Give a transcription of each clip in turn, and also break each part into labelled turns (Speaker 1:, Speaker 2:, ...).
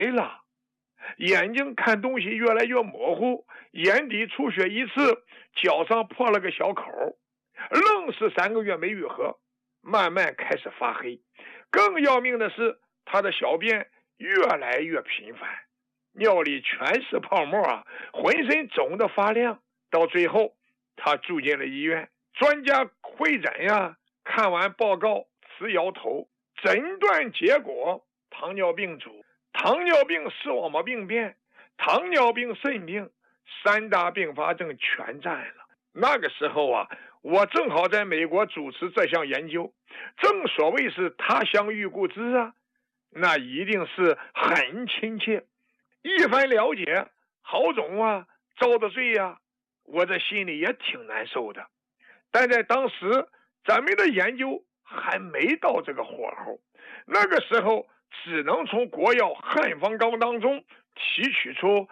Speaker 1: 了，眼睛看东西越来越模糊，眼底出血一次，脚上破了个小口，愣是3个月没愈合，慢慢开始发黑。更要命的是，他的小便越来越频繁，尿里全是泡沫啊，浑身肿得发亮。到最后他住进了医院，专家会诊呀，看完报告直摇头，诊断结果糖尿病足，糖尿病视网膜病变，糖尿病肾病，3大并发症全占了。那个时候啊，我正好在美国主持这项研究，正所谓是他乡遇故知啊，那一定是很亲切。一番了解，郝总啊遭的罪啊，我这心里也挺难受的。但在当时咱们的研究还没到这个火候，那个时候只能从国药汉方膏当中提取出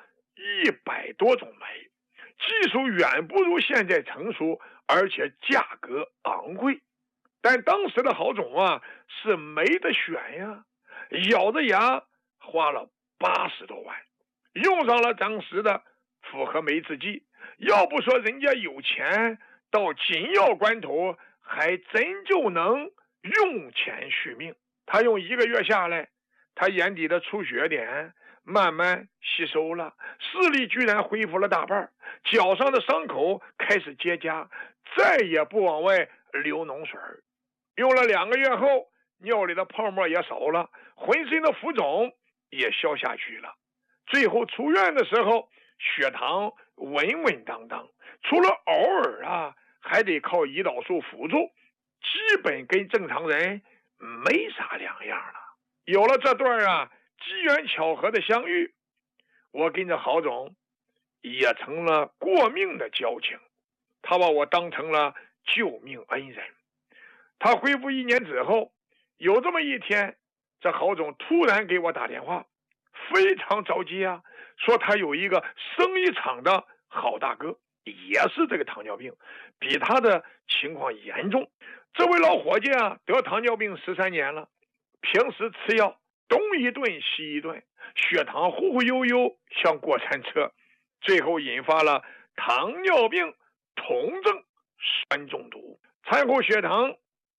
Speaker 1: 100多种酶，技术远不如现在成熟，而且价格昂贵。但当时的郝总啊是没得选呀，咬着牙花了80多万，用上了当时的复合酶制剂。要不说人家有钱，到紧要关头还真就能用钱续命。他用1个月下来，他眼底的出血点慢慢吸收了，视力居然恢复了大半，脚上的伤口开始结痂，再也不往外流脓水。用了2个月后，尿里的泡沫也少了，浑身的浮肿也消下去了。最后出院的时候，血糖稳稳当当，除了偶尔啊还得靠胰岛素辅助，基本跟正常人没啥两样了。有了这段啊机缘巧合的相遇，我跟着郝总也成了过命的交情，他把我当成了救命恩人。他恢复1年之后，有这么一天，这郝总突然给我打电话，非常着急啊，说他有一个生意场的好大哥也是这个糖尿病，比他的情况严重。这位老伙计啊得糖尿病13年了，平时吃药东一顿西一顿，血糖忽忽悠悠像过山车，最后引发了糖尿病酮症酸中毒，餐后血糖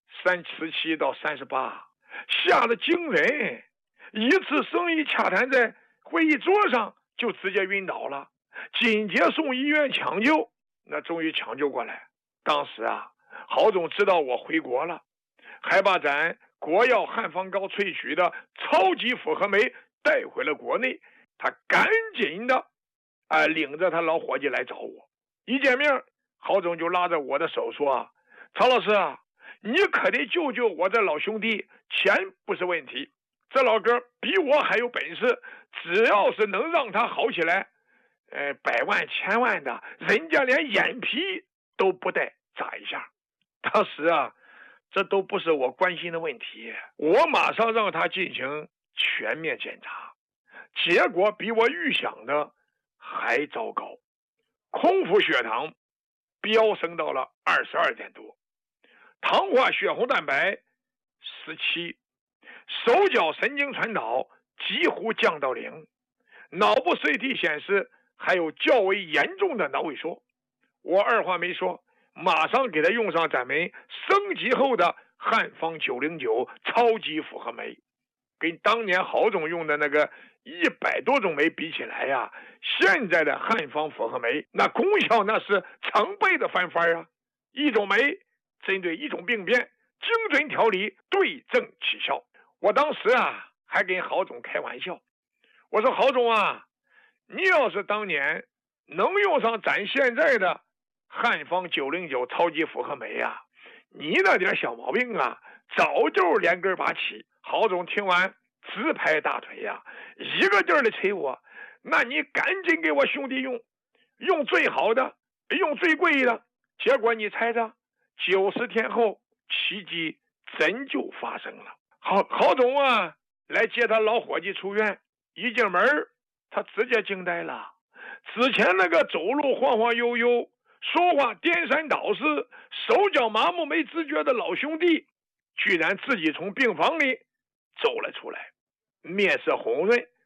Speaker 1: 37到38，吓得惊人。一次生意洽谈在会议桌上就直接晕倒了，紧接送医院抢救，那终于抢救过来。当时啊，郝总知道我回国了，还把咱国药汉方膏萃取的超级复合酶带回了国内。他赶紧的领着他老伙计来找我。一见面，郝总就拉着我的手说啊，曹老师啊，你可得救救我这老兄弟，钱不是问题，这老哥比我还有本事，只要是能让他好起来，100万1000万的，人家连眼皮都不带眨一下。当时啊，这都不是我关心的问题，我马上让他进行全面检查，结果比我预想的还糟糕，空腹血糖飙升到了22点多，糖化血红蛋白17，手脚神经传导几乎降到0，脑部 CT 显示还有较为严重的脑萎缩。我二话没说，马上给他用上咱们升级后的汉方909超级复合酶，跟当年郝总用的那个100多种酶比起来呀，现在的汉方复合酶那功效那是成倍的翻番啊！一种酶针对一种病变，精准调理，对症起效。我当时啊还跟郝总开玩笑，我说郝总啊，你要是当年能用上咱现在的汉方909超级复合酶啊，你那点小毛病啊早就连根拔起。郝总听完直拍大腿呀，一个劲儿的催我，那你赶紧给我兄弟用最好的，用最贵的。结果你猜着90天后，奇迹真就发生了。郝总啊来接他老伙计出院，一进门他直接惊呆了。之前那个走路晃晃悠悠，说话颠三倒四，手脚麻木没知觉的老兄弟，居然自己从病房里走了出来，面色红润，